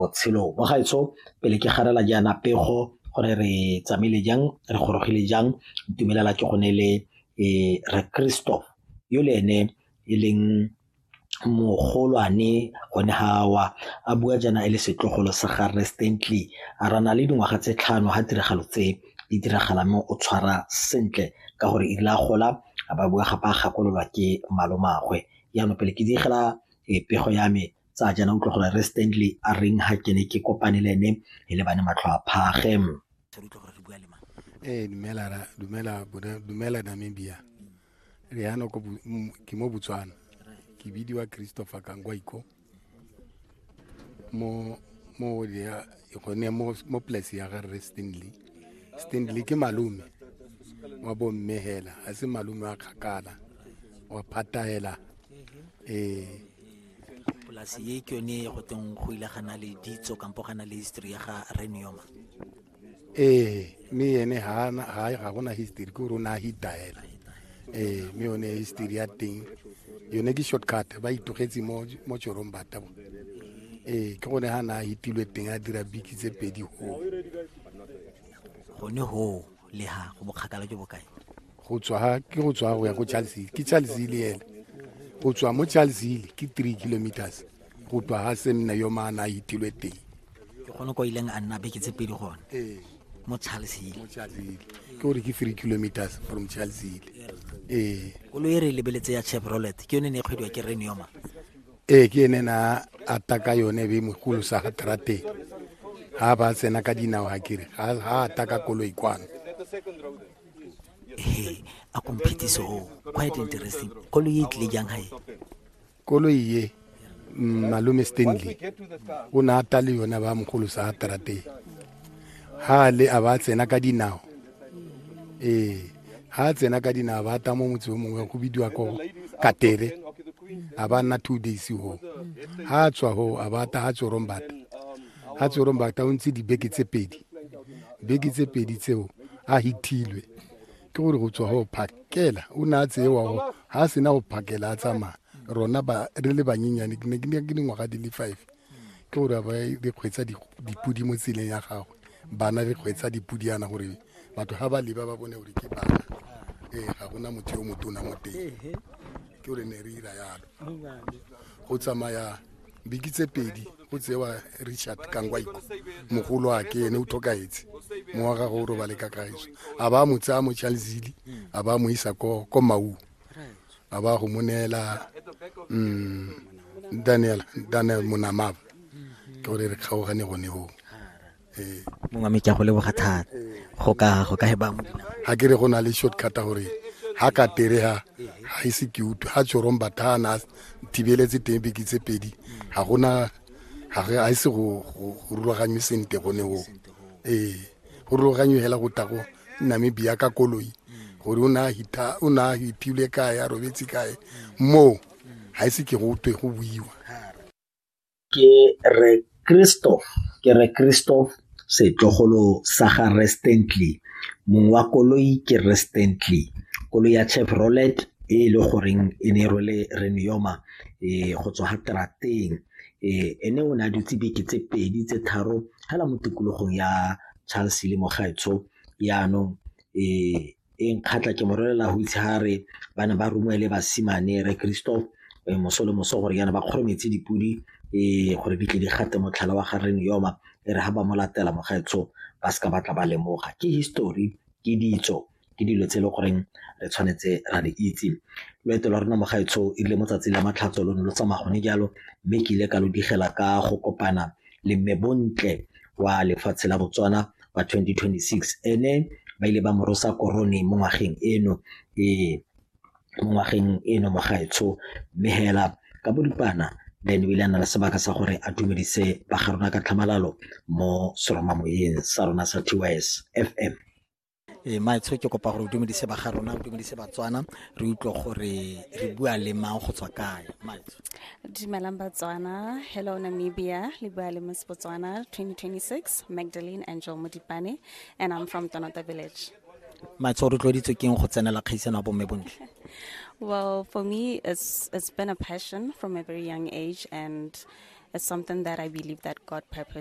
botshelo mo gaetsho pele ke garela jaana pego gore re tsamaile jang re gorogile jang itumelela ke gone le re Christoph yo le ene e leng mogolwane gone hawa a bua jana le setlogolo sa ga Recently a rana le dingwaga tse 5 ha tiragalo tse di diragala mo o tshwara sentle ka gore e la gola a ba bua gapa gakololwa ke malomagwe ya no pele ke digela pego ya me tsa jana utlogola Recently a reng ha ke ne ke kopane le ene e le bane matlho a phage dumela Namibia re yana go ke mo Botswana ke bidiwa Christopher Kangwaiko mo ya gone mo place ya ga Recently ke malume wa bo mmehela a se malume wa khakala wa phatahela polasi ye ke yone go teng go ile gana le ditso kampo gana le history ya ga Renioma me yene ga gona history go rona hitaela me yone history ya teng yone ke shortcut ba itogetse mo Chorombata ke gone ha na hitilwe teng a dira biki tse pedi gone ho le ha go bokgakala jo bokae go tswa go ya go Charlesville ke Charlesville ele go tswa mo Charlesville ke 3 kilometers go tswa ha semna yo mana hitilwe teng ke gone ko ileng a nna beke tse pedi gone mo Charlesville ke gore ke 3 kilometers from Charlesville kolo e re lebeletse ya Chevrolet ke yone ne kgwediwa ke Renioma ke ene na ataka yone be mogolo sa ga trate ha ba tsena ka dinao ha kere ha ataka kolo ikwana a competition quite interesting kolo ye tle jang hae kolo ye malume Stanley o na atale yona ba mogolo sa trate ha le a ba tsena ka dinao ha tsena ka dinao ba ta mo motse mongwe go bidiwa ko Katere a ba nna 2 days ho ha tswa ho a ba ta ha Chorombata o ntse dibeke tse pedi tseo a hitilwe ke gore go tswa ho phakela o na tsewa ho ha sena go phakela a tsama rona ba re le banyenyane ke ne ke dingwaga di le 5 ke gore ba re kgwetsa dipudi mo tseleng ya gago bana re kgwetsa dipudiana gore batho ha ba leba ba bone gore ke bana ga gona motho yo motona mo teng ke gore ne re ira yalo go tsamaya biki tse pedi go tsewa Richard Kangwaiko mogolo wa ke ene o tlhokaetse mo wa gago ro ba le kakaiso a ba mo tsa mo Charlesville a ba mo isa ko Mau a ba go monela Daniel Munamaba ke gore re kgaogane gone ho mongwe me ke go le bogathata go ka he ba mo ha ke re go na le shortcut gore ha Katere ha ise ke utu ha Chorombata na tibeletse teng biki tse pedi ha gona ha ise go rulaganywe sente gone ho go rulaganywe hela go tago Namibia ka koloi gore o na hitilwe kae a robetse kae mo ha ise ke go twe go buiwa ke re Christoph setlogolo sa ga Recently mong wa koloi ke Recently koloi ya Chevrolet e le goreng e ne role Renioma go tswa ha Trateng ene o na dutse beke tse pedi tse tharo hala mo tikologong ya Charlesville mo gaetsho yaanong nkgatla ke morolela ho itshare bana ba rumele basimane re Christoph mosolo gore yana ba kgorometse dipudi gore di tle di gate motlhala wa ga Renioma e re ha ba molatela mo gaetsho ba ska batla ba lemoga ke history ke ditso ke dilo tse le goreng re tshwanetse ra di itse loeto la rona mo gaetsho ile mo tsatsi la matlhatso lo no tsamaya gone jalo mme ke ile ka lo digela ka go kopana le Mmebontle wa lefatshe la Botswana wa 2026 ene ba ile ba morosa korone mo ngwageng eno mo gaetsho mme hela ka bodipana then wile ana le sebaka sa gore a dumedise ba ga rona ka tlhamalalo mo seromamoyeng sa rona sa TYS FM maitsho ke kopa gore o dumedise ba ga rona o dumedise Batswana re utlwe gore re bua le mang go tswa kae maitsho Dumelang Batswana, hello Namibia, le bua le Miss Botswana 2026 Magdalene Angel Modipane and I'm from Tonota Village. maitsho re tloditswe keng go tsenela kgaisano ya bo Mmebontle Well, for me, it's been a passion from a very young age, and It's something that I believe that God purposed